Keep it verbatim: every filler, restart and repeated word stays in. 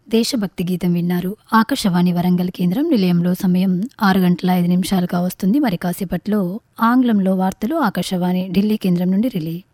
దేశభక్తి గీతం విన్నారు. ఆకాశవాణి వరంగల్ కేంద్రం నిలయంలో సమయం ఆరు గంటల ఐదు నిమిషాలుగా వస్తుంది. మరి కాసేపట్లో ఆంగ్లంలో వార్తలు ఆకాశవాణి ఢిల్లీ కేంద్రం నుండి రిలే.